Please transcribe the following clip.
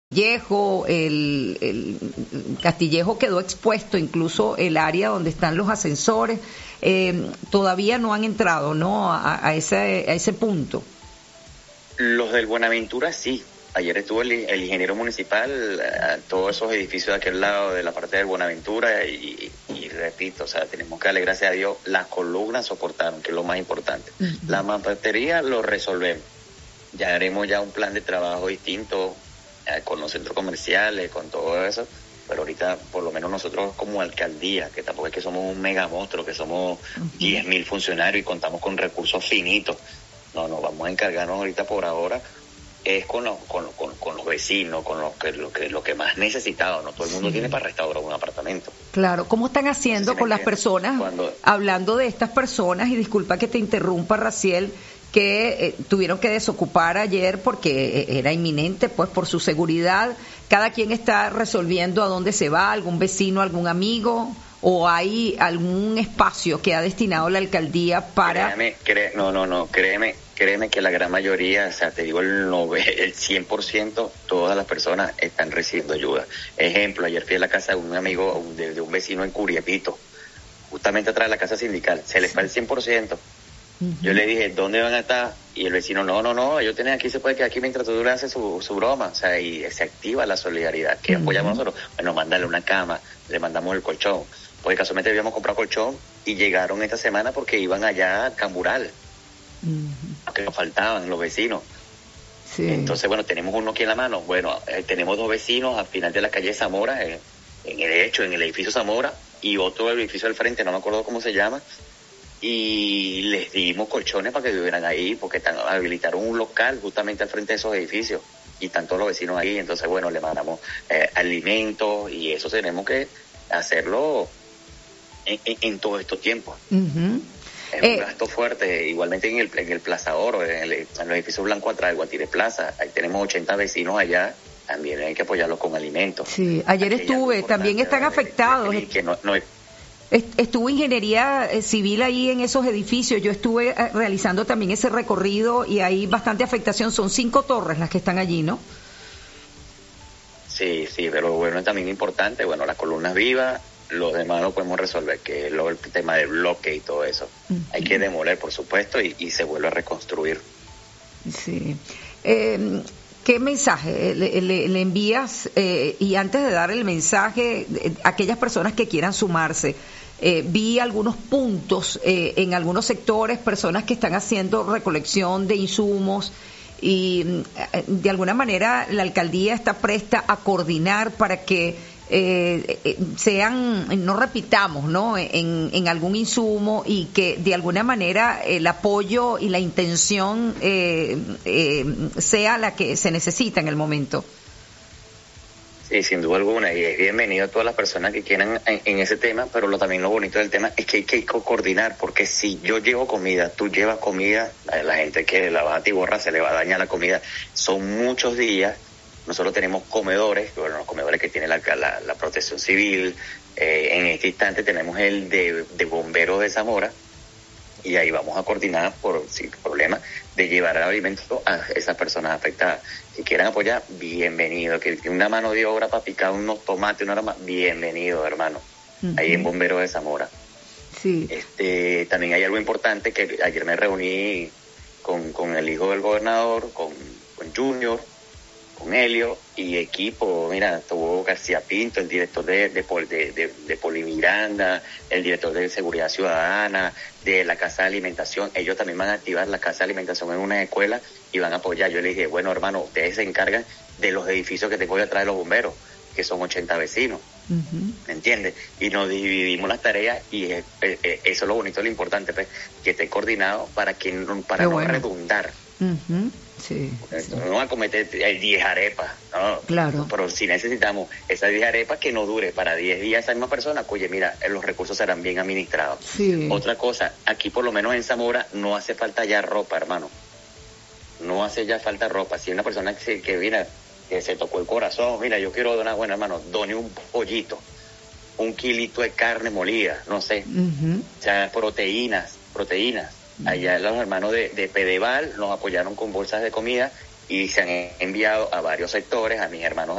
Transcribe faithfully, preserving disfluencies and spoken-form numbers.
Castillejo, el, el Castillejo quedó expuesto, incluso el área donde están los ascensores, eh, todavía no han entrado, ¿no? A, a, ese, a ese punto. Los del Buenaventura sí. Ayer estuvo el, el ingeniero municipal a todos esos edificios de aquel lado de la parte del Buenaventura y, y repito, o sea, tenemos que darle gracias a Dios, las columnas soportaron, que es lo más importante. Uh-huh. La mampostería lo resolvemos. Ya haremos ya un plan de trabajo distinto eh, con los centros comerciales, con todo eso, pero ahorita por lo menos nosotros como alcaldía, que tampoco es que somos un mega monstruo, que somos uh-huh. diez mil funcionarios y contamos con recursos finitos. No, no, vamos a encargarnos ahorita por ahora es con los, con, con, con los vecinos, con los que, lo que, lo que más necesitado, no todo el mundo sí. tiene para restaurar un apartamento. Claro, ¿cómo están haciendo con las personas, cuando... hablando de estas personas, y disculpa que te interrumpa, Raciel, que eh, tuvieron que desocupar ayer porque eh, era inminente, pues por su seguridad? ¿Cada quien está resolviendo a dónde se va, algún vecino, algún amigo, o hay algún espacio que ha destinado la alcaldía para...? Créeme, cré... no, no, no, créeme, créeme que la gran mayoría, o sea, te digo el, nove... el cien por ciento, todas las personas están recibiendo ayuda. Ejemplo, ayer fui a la casa de un amigo, de, de un vecino en Curiepito, justamente atrás de la casa sindical, se les fue el cien por ciento. Uh-huh. Yo le dije, ¿dónde van a estar? Y el vecino, no, no, no, ellos tienen aquí, se puede quedar aquí mientras tú le haces su, su broma. O sea, y se activa la solidaridad, que uh-huh. apoyamos nosotros. Bueno, mándale una cama, le mandamos el colchón. Porque casualmente habíamos comprado colchón y llegaron esta semana porque iban allá a Cambural, uh-huh. que nos faltaban los vecinos. Sí. Entonces, bueno, tenemos uno aquí en la mano. Bueno, eh, tenemos dos vecinos al final de la calle Zamora, eh, en el hecho, en el edificio Zamora, y otro edificio al frente, no me acuerdo cómo se llama. Y les dimos colchones para que vivieran ahí, porque están, habilitaron un local justamente al frente de esos edificios y están todos los vecinos ahí. Entonces, bueno, le mandamos eh, alimentos y eso tenemos que hacerlo en, en, en todos estos tiempos. Uh-huh. Es eh, un gasto fuerte. Igualmente en el, en el Plaza Oro, en, el, en los edificios blancos atrás del Guatire Plaza, ahí tenemos ochenta vecinos allá. También hay que apoyarlos con alimentos. Sí, ayer Aquí estuve, también están afectados. De, de, que no, no es, Estuvo ingeniería civil ahí en esos edificios, yo estuve realizando también ese recorrido y hay bastante afectación, son cinco torres las que están allí, ¿no? Sí, sí, pero bueno, también importante, bueno, las columnas vivas, lo demás lo podemos resolver, que es lo, el tema del bloque y todo eso. Uh-huh. Hay que demoler, por supuesto, y, y se vuelve a reconstruir. Sí. Eh, ¿Qué mensaje le, le, le envías? Eh, y antes de dar el mensaje, eh, a aquellas personas que quieran sumarse, Eh, vi algunos puntos eh, en algunos sectores, personas que están haciendo recolección de insumos y eh, de alguna manera la alcaldía está presta a coordinar para que eh, eh, sean, no repitamos, ¿no? En, en algún insumo y que de alguna manera el apoyo y la intención eh, eh, sea la que se necesita en el momento. Sí, sin duda alguna, y es bienvenido a todas las personas que quieran en, en ese tema, pero lo, también lo bonito del tema es que hay que coordinar, porque si yo llevo comida, tú llevas comida, a la gente que la va a atiborrar se le va a dañar la comida. Son muchos días, nosotros tenemos comedores, bueno, los comedores que tiene la, la, la Protección Civil, eh, en este instante tenemos el de, de bomberos de Zamora, y ahí vamos a coordinar por sin problema de llevar alimentos a esas personas afectadas. Si quieren apoyar, bienvenido. Que una mano de obra para picar unos tomates, una hora más, bienvenido, hermano. Uh-huh. Ahí en Bomberos de Zamora. Sí. Este, también hay algo importante que ayer me reuní con, con el hijo del gobernador, con, con Junior, con Helio y equipo. Mira, estuvo García Pinto, el director de, de, de, de, de Poli Miranda, el director de Seguridad Ciudadana, de la Casa de Alimentación. Ellos también van a activar la Casa de Alimentación en una escuela y van a apoyar. Yo le dije, bueno, hermano, ustedes se encargan de los edificios que tengo detrás de los bomberos, que son ochenta vecinos. Uh-huh. ¿Me entiendes? Y nos dividimos las tareas y eh, eh, eso es lo bonito, lo importante, pues, que esté coordinado para que para no bueno. redundar. Uh-huh. Sí, sí. No va a cometer diez arepas, ¿no? Claro. Pero si necesitamos esas diez arepas que no dure para diez días esa misma persona, oye, mira, los recursos serán bien administrados. Sí. Otra cosa, aquí por lo menos en Zamora no hace falta ya ropa, hermano. No hace ya falta ropa. Si una persona que, se, que mira, que se tocó el corazón, mira, yo quiero donar, bueno, hermano, done un pollito, un kilito de carne molida, no sé, uh-huh. O sea, proteínas, proteínas. Allá los hermanos de, de Pedeval nos apoyaron con bolsas de comida y se han enviado a varios sectores, a mis hermanos